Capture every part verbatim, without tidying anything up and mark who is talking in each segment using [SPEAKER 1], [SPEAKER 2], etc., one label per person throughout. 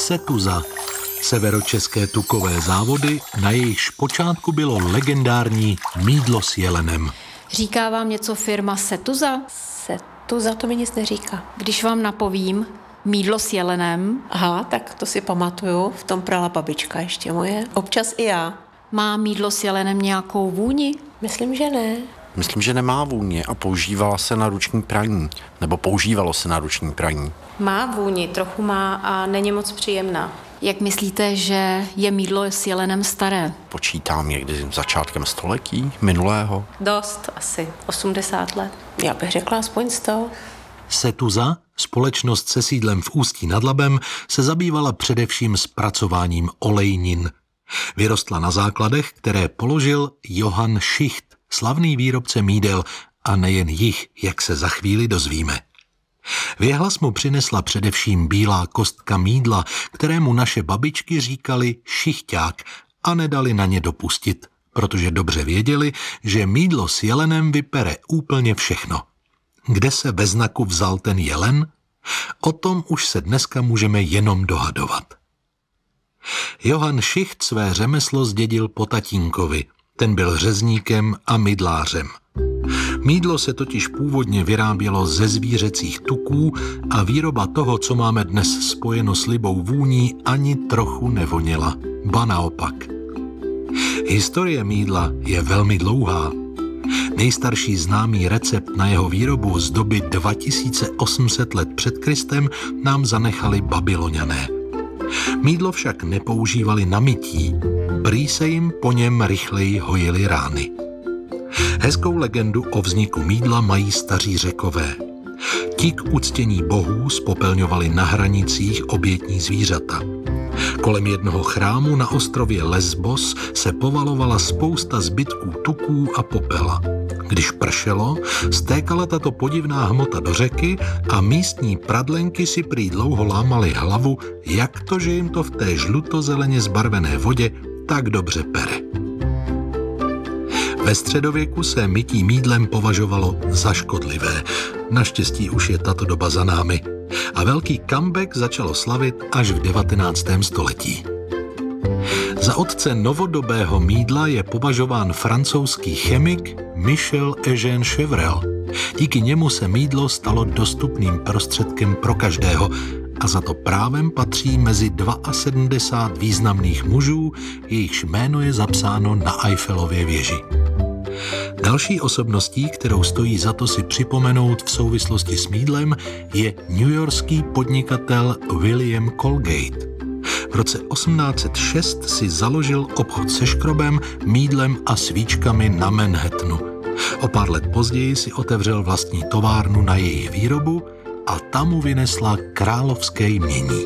[SPEAKER 1] Setuza. Severočeské tukové závody, na jejichž počátku bylo legendární mýdlo s jelenem.
[SPEAKER 2] Říká vám něco firma Setuza?
[SPEAKER 3] Setuza to mi nic neříká.
[SPEAKER 2] Když vám napovím mýdlo s jelenem.
[SPEAKER 3] Aha, tak to si pamatuju, v tom prala babička ještě moje. Občas i já.
[SPEAKER 2] Má mýdlo s jelenem nějakou vůni?
[SPEAKER 3] Myslím, že ne.
[SPEAKER 4] Myslím, že nemá vůni a používala se na ruční praní. Nebo používalo se na ruční praní.
[SPEAKER 3] Má vůni, trochu má a není moc příjemná.
[SPEAKER 2] Jak myslíte, že je mýdlo s jelenem staré?
[SPEAKER 4] Počítám někdy začátkem století minulého.
[SPEAKER 3] Dost, asi osmdesát let. Já bych řekla aspoň sto.
[SPEAKER 1] Setuza, společnost se sídlem v Ústí nad Labem, se zabývala především zpracováním olejnin. Vyrostla na základech, které položil Johann Schicht, slavný výrobce mýdel, a nejen jich, jak se za chvíli dozvíme. Věhlas mu přinesla především bílá kostka mýdla, kterému naše babičky říkali šichťák a nedali na ně dopustit, protože dobře věděli, že mýdlo s jelenem vypere úplně všechno. Kde se ve znaku vzal ten jelen? O tom už se dneska můžeme jenom dohadovat. Johann Schicht své řemeslo zdědil po tatínkovi. Ten byl řezníkem a mydlářem. Mýdlo se totiž původně vyrábělo ze zvířecích tuků a výroba toho, co máme dnes spojeno s libou vůní, ani trochu nevoněla. Ba naopak. Historie mýdla je velmi dlouhá. Nejstarší známý recept na jeho výrobu z doby dva tisíce osm set let před Kristem nám zanechali Babyloňané. Mýdlo však nepoužívali na mytí, prý se jim po něm rychleji hojily rány. Hezkou legendu o vzniku mýdla mají staří Řekové. Ti k uctění bohů spopelňovali na hranicích obětní zvířata. Kolem jednoho chrámu na ostrově Lesbos se povalovala spousta zbytků tuků a popela. Když pršelo, stékala tato podivná hmota do řeky a místní pradlenky si prý dlouho lámali hlavu, jak to, že jim to v té žlutozeleně zbarvené vodě tak dobře pere. Ve středověku se mytí mýdlem považovalo za škodlivé. Naštěstí už je tato doba za námi. A velký comeback začalo slavit až v devatenáctém století. Za otce novodobého mýdla je považován francouzský chemik Michel Eugène Chevrel. Díky němu se mýdlo stalo dostupným prostředkem pro každého a za to právem patří mezi sedmdesát dva významných mužů, jejichž jméno je zapsáno na Eiffelově věži. Další osobností, kterou stojí za to si připomenout v souvislosti s mýdlem, je newyorský podnikatel William Colgate. V roce osmnáct set šest si založil obchod se škrobem, mýdlem a svíčkami na Manhattanu. O pár let později si otevřel vlastní továrnu na jejich výrobu a ta mu vynesla královské jmění.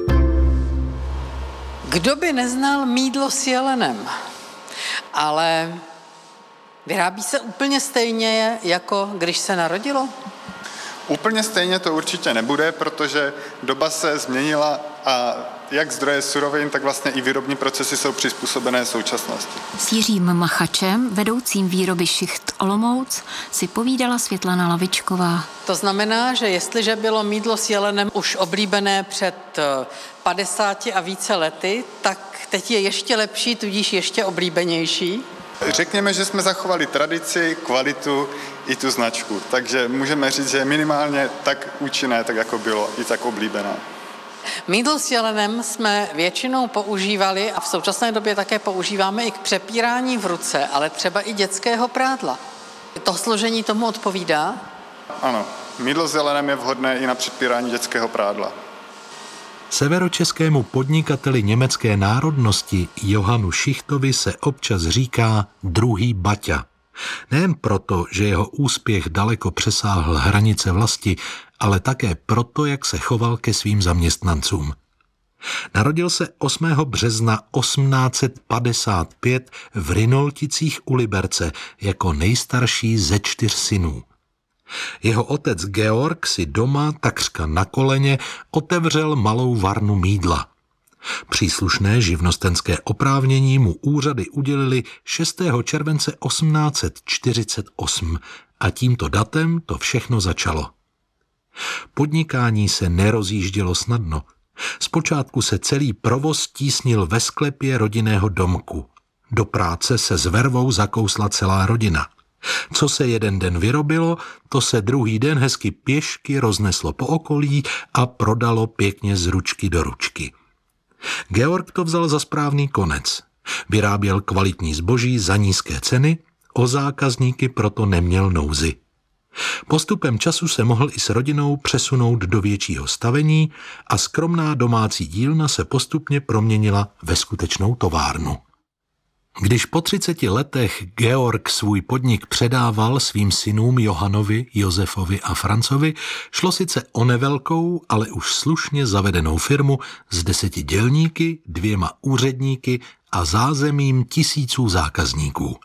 [SPEAKER 5] Kdo by neznal mýdlo s jelenem? Ale vyrábí se úplně stejně, jako když se narodilo?
[SPEAKER 6] Úplně stejně to určitě nebude, protože doba se změnila a jak zdroje surovin, tak vlastně i výrobní procesy jsou přizpůsobené současnosti.
[SPEAKER 2] S Jiřím Machačem, vedoucím výroby Šicht Olomouc, si povídala Světlana Lavičková.
[SPEAKER 5] To znamená, že jestliže bylo mýdlo s jelenem už oblíbené před padesáti a více lety, tak teď je ještě lepší, tudíž ještě oblíbenější?
[SPEAKER 6] Řekněme, že jsme zachovali tradici, kvalitu i tu značku, takže můžeme říct, že je minimálně tak účinné, tak jako bylo, i tak oblíbené.
[SPEAKER 5] Mýdlo s jelenem jsme většinou používali a v současné době také používáme i k přepírání v ruce, ale třeba i dětského prádla. To složení tomu odpovídá?
[SPEAKER 6] Ano, mýdlo s jelenem je vhodné i na přepírání dětského prádla.
[SPEAKER 1] Severočeskému podnikateli německé národnosti Johannu Schichtovi se občas říká druhý Baťa. Nejen proto, že jeho úspěch daleko přesáhl hranice vlasti, ale také proto, jak se choval ke svým zaměstnancům. Narodil se osmého března osmnáct set padesát pět v Rynolticích u Liberce jako nejstarší ze čtyř synů. Jeho otec Georg si doma, takřka na koleně, otevřel malou varnu mýdla. Příslušné živnostenské oprávnění mu úřady udělili šestého července osmnáct set čtyřicet osm a tímto datem to všechno začalo. Podnikání se nerozjíždělo snadno. Zpočátku se celý provoz tísnil ve sklepě rodinného domku. Do práce se s vervou zakousla celá rodina. Co se jeden den vyrobilo, to se druhý den hezky pěšky rozneslo po okolí a prodalo pěkně z ručky do ručky. Georg to vzal za správný konec. Vyráběl kvalitní zboží za nízké ceny, o zákazníky proto neměl nouzy. Postupem času se mohl i s rodinou přesunout do většího stavení a skromná domácí dílna se postupně proměnila ve skutečnou továrnu. Když po třiceti letech Georg svůj podnik předával svým synům Johanovi, Josefovi a Francovi, šlo sice o nevelkou, ale už slušně zavedenou firmu s deseti dělníky, dvěma úředníky a zázemím tisíců zákazníků.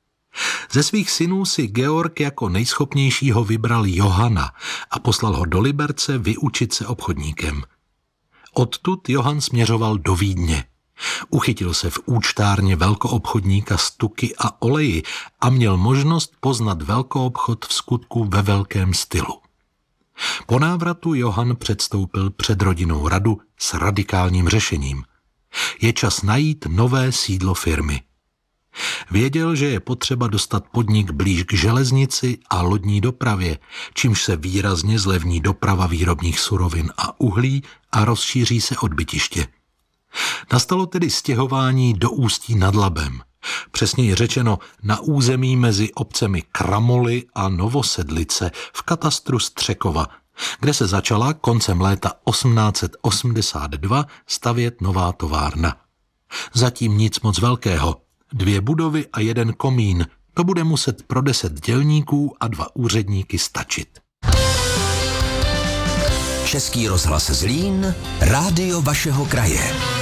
[SPEAKER 1] Ze svých synů si Georg jako nejschopnějšího vybral Johana a poslal ho do Liberce vyučit se obchodníkem. Odtud Johan směřoval do Vídně. Uchytil se v účtárně velkoobchodníka s tuky a oleji a měl možnost poznat velkoobchod v skutku ve velkém stylu. Po návratu Johan předstoupil před rodinnou radu s radikálním řešením. Je čas najít nové sídlo firmy. Věděl, že je potřeba dostat podnik blíž k železnici a lodní dopravě, čímž se výrazně zlevní doprava výrobních surovin a uhlí a rozšíří se odbytiště. Nastalo tedy stěhování do Ústí nad Labem, přesněji řečeno na území mezi obcemi Kramoly a Novosedlice v katastru Střekova, kde se začala koncem léta osmnáct set osmdesát dva stavět nová továrna. Zatím nic moc velkého, dvě budovy a jeden komín, to bude muset pro deset dělníků a dva úředníky stačit.
[SPEAKER 7] Český rozhlas Zlín, rádio vašeho kraje.